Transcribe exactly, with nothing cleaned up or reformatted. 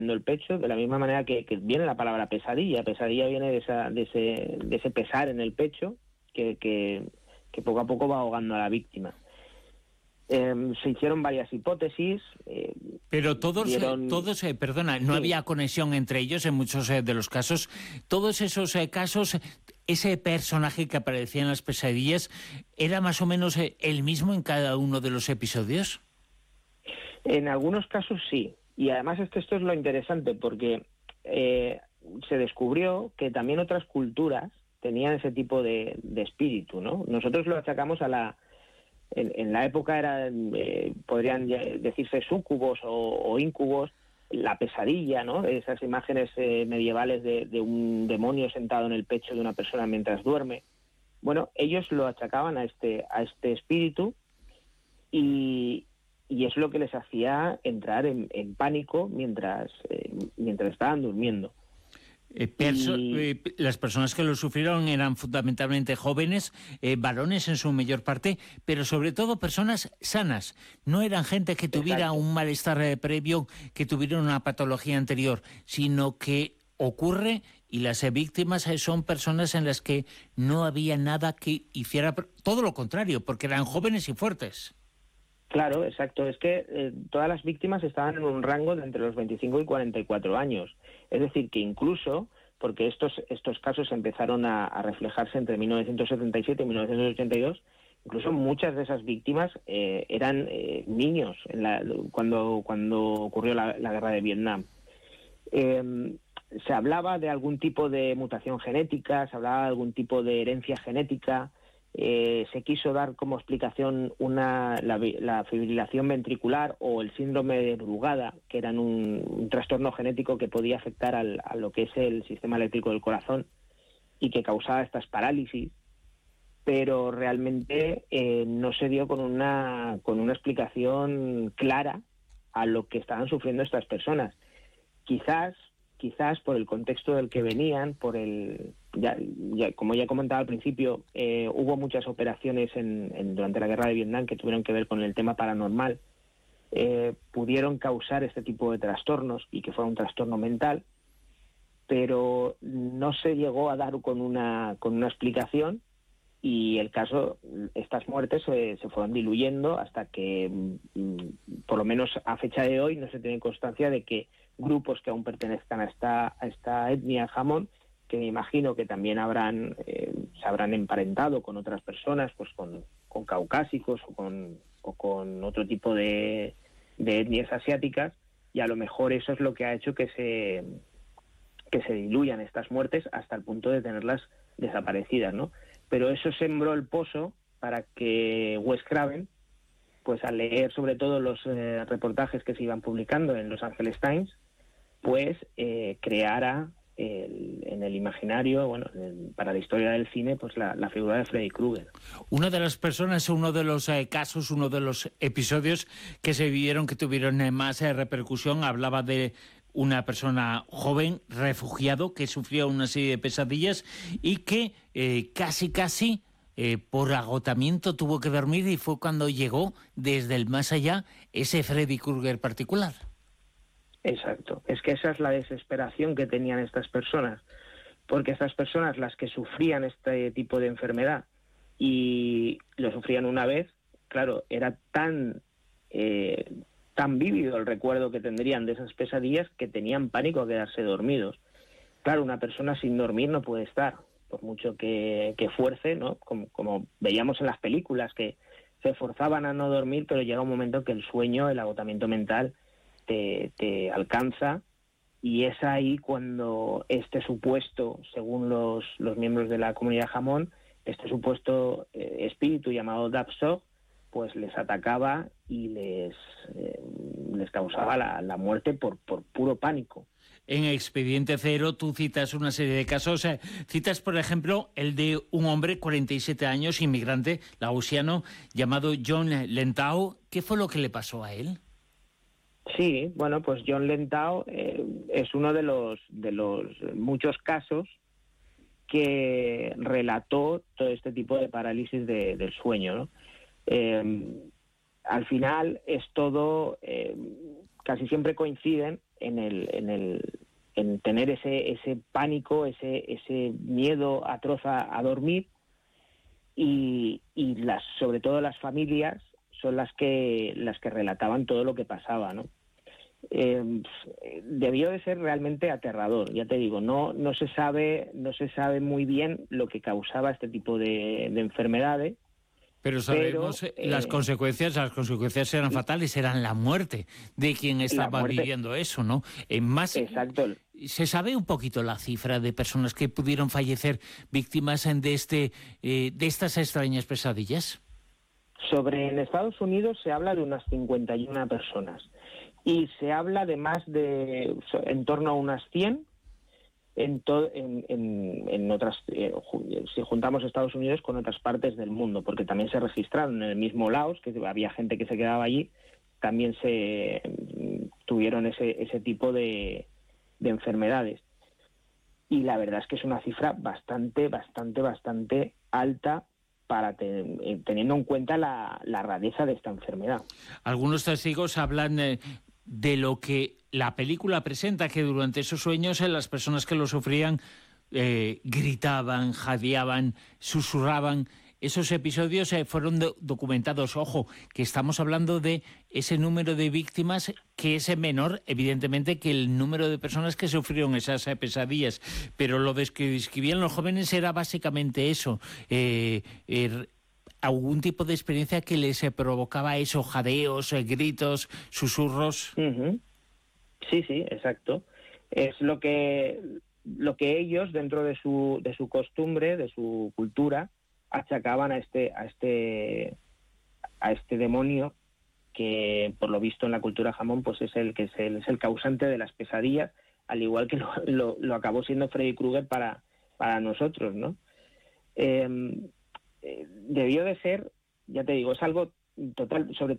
el pecho, de la misma manera que, que viene la palabra pesadilla. Pesadilla viene de, esa, de, ese, de ese pesar en el pecho que, que, que poco a poco va ahogando a la víctima. Eh, se hicieron varias hipótesis. Eh, Pero todos, dieron... todos eh, perdona, no sí. había conexión entre ellos en muchos eh, de los casos. Todos esos eh, casos, ese personaje que aparecía en las pesadillas, ¿era más o menos eh, el mismo en cada uno de los episodios? En algunos casos sí. Y además esto, esto es lo interesante, porque eh, se descubrió que también otras culturas tenían ese tipo de, de espíritu, ¿no? Nosotros lo achacamos a la... En, en la época eran, eh, podrían decirse súcubos o, o íncubos, la pesadilla, ¿no? Esas imágenes eh, medievales de, de un demonio sentado en el pecho de una persona mientras duerme. Bueno, ellos lo achacaban a este, a este espíritu y, y es lo que les hacía entrar en, en pánico mientras, eh, mientras estaban durmiendo. Eh, perso eh, las personas que lo sufrieron eran fundamentalmente jóvenes, eh, varones en su mayor parte, pero sobre todo personas sanas. No eran gente que tuviera Exacto. un malestar eh, previo, que tuviera una patología anterior, sino que ocurre y las eh, víctimas eh, son personas en las que no había nada que hiciera todo lo contrario, porque eran jóvenes y fuertes. Claro, exacto. Es que eh, todas las víctimas estaban en un rango de entre los veinticinco y cuarenta y cuatro años. Es decir, que incluso, porque estos estos casos empezaron a, a reflejarse entre mil novecientos setenta y siete y mil novecientos ochenta y dos, incluso muchas de esas víctimas eh, eran eh, niños en la, cuando, cuando ocurrió la, la guerra de Vietnam. Eh, se hablaba de algún tipo de mutación genética, se hablaba de algún tipo de herencia genética. Eh, se quiso dar como explicación una, la, la fibrilación ventricular o el síndrome de Brugada, que eran un, un trastorno genético que podía afectar al, a lo que es el sistema eléctrico del corazón y que causaba estas parálisis, pero realmente eh, no se dio con una, con una explicación clara a lo que estaban sufriendo estas personas. Quizás quizás por el contexto del que venían, por el ya, ya como ya comentaba al principio, eh, hubo muchas operaciones en, en, durante la guerra de Vietnam que tuvieron que ver con el tema paranormal, eh, pudieron causar este tipo de trastornos y que fuera un trastorno mental, pero no se llegó a dar con una, con una explicación y el caso, estas muertes se, se fueron diluyendo hasta que, por lo menos a fecha de hoy, no se tiene constancia de que grupos que aún pertenezcan a esta, a esta etnia Jamón, que me imagino que también habrán eh, se habrán emparentado con otras personas, pues con, con caucásicos o con, o con otro tipo de, de etnias asiáticas, y a lo mejor eso es lo que ha hecho que se, que se diluyan estas muertes hasta el punto de tenerlas desaparecidas, ¿no? Pero eso sembró el pozo para que Wes Craven, pues al leer sobre todo los eh, reportajes que se iban publicando en Los Angeles Times, pues eh, creara el, en el imaginario, bueno, el, para la historia del cine, pues la, la figura de Freddy Krueger. Una de las personas, uno de los eh, casos, uno de los episodios que se vivieron, que tuvieron eh, más eh, repercusión, hablaba de una persona joven, refugiado, que sufrió una serie de pesadillas y que eh, casi, casi, eh, por agotamiento tuvo que dormir, y fue cuando llegó desde el más allá ese Freddy Krueger particular. Exacto. Es que esa es la desesperación que tenían estas personas, porque estas personas, las que sufrían este tipo de enfermedad y lo sufrían una vez, claro, era tan... Eh, tan vívido el recuerdo que tendrían de esas pesadillas que tenían pánico a quedarse dormidos. Claro, una persona sin dormir no puede estar, por mucho que, que fuerce, ¿no? Como, como veíamos en las películas, que se forzaban a no dormir, pero llega un momento que el sueño, el agotamiento mental, te, te alcanza, y es ahí cuando este supuesto, según los, los miembros de la comunidad Jamón, este supuesto eh, espíritu llamado Dapsog, pues les atacaba y les, eh, les causaba la, la muerte por, por puro pánico. En Expediente Cero tú citas una serie de casos, eh, citas por ejemplo el de un hombre, cuarenta y siete años, inmigrante, laosiano, llamado John Lentau. ¿Qué fue lo que le pasó a él? Sí, bueno, pues John Lentau eh, es uno de los, de los muchos casos que relató todo este tipo de parálisis de, del sueño, ¿no? Eh, al final es todo, eh, casi siempre coinciden en el, en el, en tener ese, ese pánico, ese, ese miedo atroz a, a dormir, y, y las, sobre todo las familias son las que, las que relataban todo lo que pasaba, ¿no? Eh, debió de ser realmente aterrador, ya te digo, no, no se sabe, no se sabe muy bien lo que causaba este tipo de, de enfermedades. Pero sabemos pero, eh, las consecuencias, las consecuencias eran fatales, eran la muerte de quien estaba muerte, viviendo eso, ¿no? En más, exacto. ¿Se sabe un poquito la cifra de personas que pudieron fallecer víctimas de este, eh, de estas extrañas pesadillas? Sobre en Estados Unidos se habla de unas cincuenta y una personas y se habla de más de en torno a unas cien. En, to, en, en, en otras, eh, si juntamos Estados Unidos con otras partes del mundo, porque también se registraron en el mismo Laos, que había gente que se quedaba allí, también se tuvieron ese, ese tipo de, de enfermedades. Y la verdad es que es una cifra bastante, bastante, bastante alta para te, teniendo en cuenta la, la rareza de esta enfermedad. Algunos testigos hablan eh, de lo que la película presenta, que durante esos sueños eh, las personas que lo sufrían eh, gritaban, jadeaban, susurraban. Esos episodios eh, fueron do documentados. Ojo, que estamos hablando de ese número de víctimas que es menor, evidentemente, que el número de personas que sufrieron esas eh, pesadillas. Pero lo que describían los jóvenes era básicamente eso. Eh, eh, ¿Algún tipo de experiencia que les eh, provocaba eso? Jadeos, eh, gritos, susurros. Uh-huh. Sí, sí, exacto. Es lo que lo que ellos, dentro de su de su costumbre, de su cultura, achacaban a este a este a este demonio que, por lo visto en la cultura jamón, pues es el que es el, es el causante de las pesadillas, al igual que lo, lo, lo acabó siendo Freddy Krueger para para nosotros, ¿no? Eh, eh, debió de ser, ya te digo, es algo total, sobre todo